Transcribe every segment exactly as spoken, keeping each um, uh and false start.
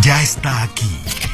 Ya está aquí.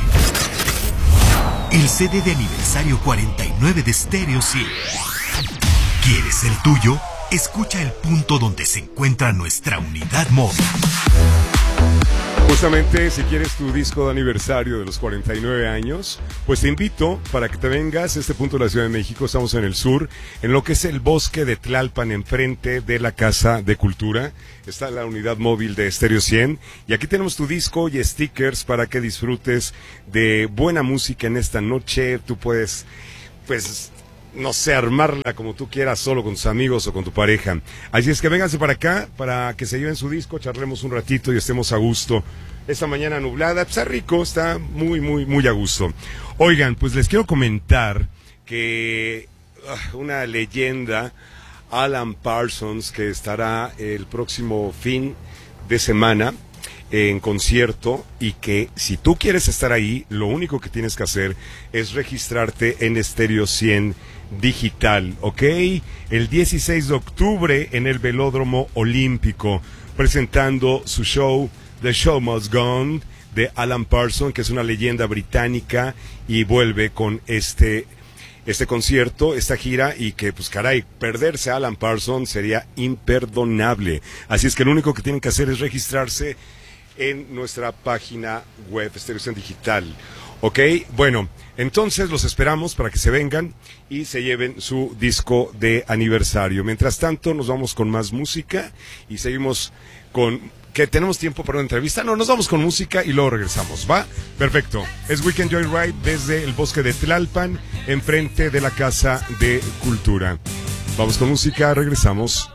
El C D de aniversario cuarenta y nueve de Stereo cien. ¿Quieres el tuyo? Escucha el punto donde se encuentra nuestra unidad móvil. Justamente, si quieres tu disco de aniversario de los cuarenta y nueve años, pues te invito para que te vengas a este punto de la Ciudad de México. Estamos en el sur, en lo que es el bosque de Tlalpan, enfrente de la Casa de Cultura. Está la unidad móvil de Stereo cien. Y aquí tenemos tu disco y stickers para que disfrutes de buena música en esta noche. Tú puedes, pues, no sé, armarla como tú quieras, solo con tus amigos o con tu pareja. Así es que vénganse para acá, para que se lleven su disco, charlemos un ratito y estemos a gusto. Esta mañana nublada, pues está rico, está muy, muy, muy a gusto. Oigan, pues les quiero comentar que uh, una leyenda, Alan Parsons, que estará el próximo fin de semana en concierto, y que si tú quieres estar ahí, lo único que tienes que hacer es registrarte en Stereo cien Digital, ¿ok? El dieciséis de octubre en el Velódromo Olímpico, presentando su show The Show Must Go On de Alan Parsons, que es una leyenda británica, y vuelve con este este concierto, esta gira, y que, pues caray, perderse a Alan Parsons sería imperdonable. Así es que lo único que tienen que hacer es registrarse en nuestra página web Stereo cien Digital, ¿ok? Bueno, entonces los esperamos para que se vengan y se lleven su disco de aniversario. Mientras tanto, nos vamos con más música y seguimos con... ¿Que tenemos tiempo para una entrevista? No, nos vamos con música y luego regresamos, ¿va? Perfecto. Es Weekend Joyride desde el bosque de Tlalpan, enfrente de la Casa de Cultura. Vamos con música, regresamos.